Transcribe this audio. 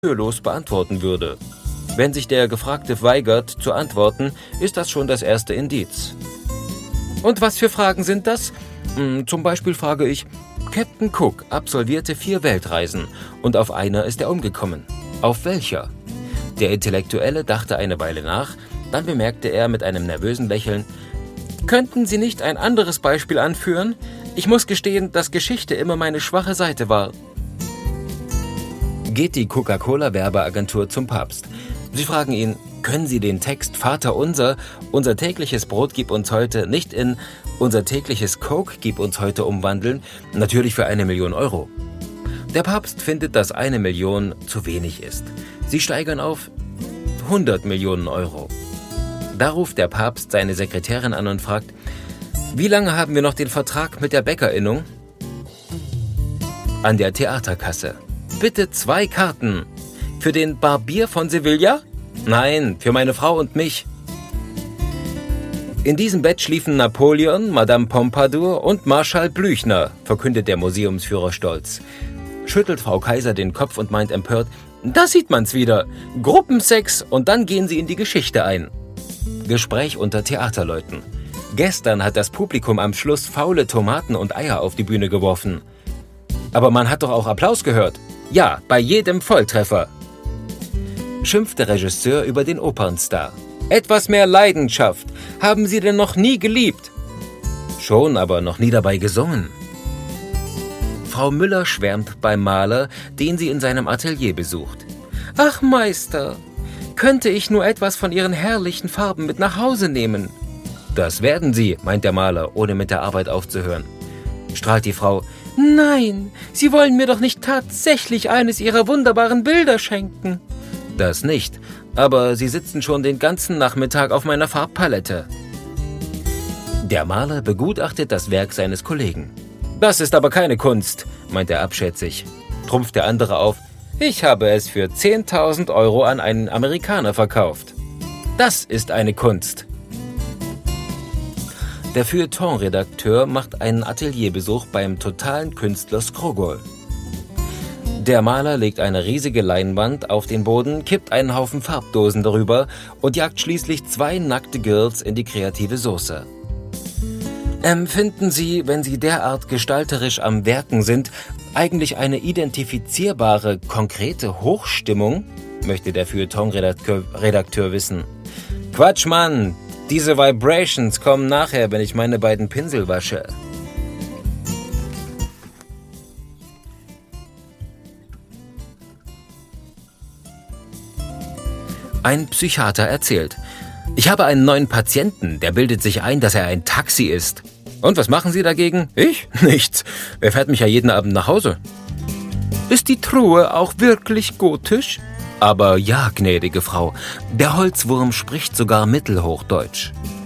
mühelos beantworten würde. Wenn sich der Gefragte weigert zu antworten, ist das schon das erste Indiz. Und was für Fragen sind das? Zum Beispiel frage ich, Captain Cook absolvierte 4 Weltreisen und auf einer ist er umgekommen. Auf welcher? Der Intellektuelle dachte eine Weile nach, dann bemerkte er mit einem nervösen Lächeln, könnten Sie nicht ein anderes Beispiel anführen? Ich muss gestehen, dass Geschichte immer meine schwache Seite war. Geht die Coca-Cola-Werbeagentur zum Papst. Sie fragen ihn, können Sie den Text Vater unser tägliches Brot gib uns heute nicht in unser tägliches Coke gib uns heute umwandeln, natürlich für 1 Million Euro. Der Papst findet, dass 1 Million zu wenig ist. Sie steigern auf 100 Millionen Euro. Da ruft der Papst seine Sekretärin an und fragt, wie lange haben wir noch den Vertrag mit der Bäckerinnung? An der Theaterkasse. Bitte 2 Karten. Für den Barbier von Sevilla? Nein, für meine Frau und mich. In diesem Bett schliefen Napoleon, Madame Pompadour und Marschall Blüchner, verkündet der Museumsführer stolz. Schüttelt Frau Kaiser den Kopf und meint empört, da sieht man's wieder. Gruppensex und dann gehen sie in die Geschichte ein. Gespräch unter Theaterleuten. Gestern hat das Publikum am Schluss faule Tomaten und Eier auf die Bühne geworfen. Aber man hat doch auch Applaus gehört. Ja, bei jedem Volltreffer. Schimpft der Regisseur über den Opernstar. Etwas mehr Leidenschaft. Haben Sie denn noch nie geliebt? Schon, aber noch nie dabei gesungen. Frau Müller schwärmt beim Maler, den sie in seinem Atelier besucht. Ach Meister, könnte ich nur etwas von Ihren herrlichen Farben mit nach Hause nehmen? Das werden Sie, meint der Maler, ohne mit der Arbeit aufzuhören. Strahlt die Frau. Nein, Sie wollen mir doch nicht tatsächlich eines Ihrer wunderbaren Bilder schenken. Das nicht, aber Sie sitzen schon den ganzen Nachmittag auf meiner Farbpalette. Der Maler begutachtet das Werk seines Kollegen. Das ist aber keine Kunst, meint er abschätzig. Trumpft der andere auf. Ich habe es für 10.000 Euro an einen Amerikaner verkauft. Das ist eine Kunst. Der Feuilleton-Redakteur macht einen Atelierbesuch beim totalen Künstler Skrogol. Der Maler legt eine riesige Leinwand auf den Boden, kippt einen Haufen Farbdosen darüber und jagt schließlich 2 nackte Girls in die kreative Soße. Empfinden Sie, wenn Sie derart gestalterisch am Werken sind, eigentlich eine identifizierbare, konkrete Hochstimmung? Möchte der Feuilleton-Redakteur wissen. Quatsch, Mann! Diese Vibrations kommen nachher, wenn ich meine beiden Pinsel wasche. Ein Psychiater erzählt. Ich habe einen neuen Patienten, der bildet sich ein, dass er ein Taxi ist. Und was machen Sie dagegen? Ich? Nichts. Er fährt mich ja jeden Abend nach Hause. Ist die Truhe auch wirklich gotisch? Aber ja, gnädige Frau, der Holzwurm spricht sogar Mittelhochdeutsch.